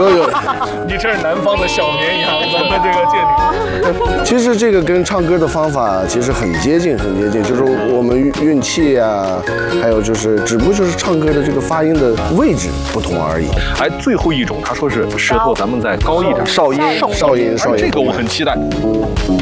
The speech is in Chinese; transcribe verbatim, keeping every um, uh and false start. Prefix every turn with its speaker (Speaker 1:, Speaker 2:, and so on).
Speaker 1: 有有。
Speaker 2: 你这是南方的小绵羊，咱们这个界定。
Speaker 1: 其实这个跟唱歌的方法其实很接近，很接近，就是我们运运气啊，还有就是只不过就是唱歌的这个发音的位置不同而已。
Speaker 2: 哎，最后一种他说是舌头咱们再高一点，
Speaker 1: 少音，少音，少音，
Speaker 2: 这个我很期待。